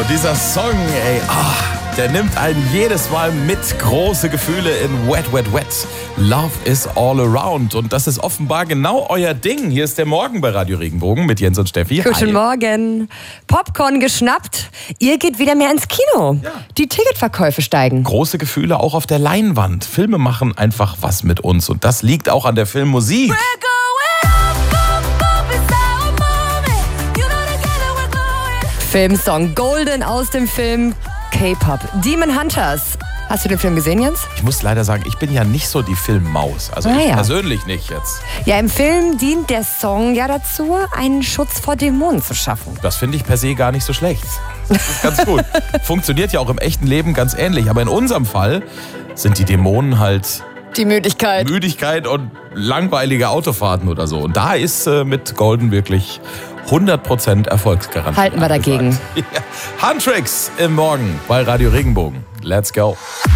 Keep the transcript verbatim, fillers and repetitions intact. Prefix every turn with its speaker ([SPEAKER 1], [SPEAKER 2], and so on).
[SPEAKER 1] dieser Song, ey, oh, der nimmt einen jedes Mal mit. Große Gefühle in Wet, Wet, Wet. Love is all around. Und das ist offenbar genau euer Ding. Hier ist der Morgen bei Radio Regenbogen mit Jens und Steffi.
[SPEAKER 2] Guten
[SPEAKER 1] Hi.
[SPEAKER 2] Morgen. Popcorn geschnappt. Ihr geht wieder mehr ins Kino.
[SPEAKER 1] Ja.
[SPEAKER 2] Die Ticketverkäufe steigen.
[SPEAKER 1] Große Gefühle auch auf der Leinwand. Filme machen einfach was mit uns. Und das liegt auch an der Filmmusik.
[SPEAKER 2] Filmsong Golden aus dem Film K-Pop Demon Hunters. Hast du den Film gesehen, Jens?
[SPEAKER 1] Ich muss leider sagen, ich bin ja nicht so die Filmmaus. Also
[SPEAKER 2] Ah,
[SPEAKER 1] ich
[SPEAKER 2] ja.
[SPEAKER 1] persönlich nicht jetzt.
[SPEAKER 2] Ja, im Film dient der Song ja dazu, einen Schutz vor Dämonen zu schaffen.
[SPEAKER 1] Das finde ich per se gar nicht so schlecht. Das ist ganz gut. Funktioniert ja auch im echten Leben ganz ähnlich. Aber in unserem Fall sind die Dämonen halt
[SPEAKER 2] Die Müdigkeit.
[SPEAKER 1] Müdigkeit und langweilige Autofahrten oder so. Und da ist äh, mit Golden wirklich hundert Prozent Erfolgsgarantie.
[SPEAKER 2] Halten wir dagegen.
[SPEAKER 1] Ja. Handtricks im Morgen bei Radio Regenbogen. Let's go.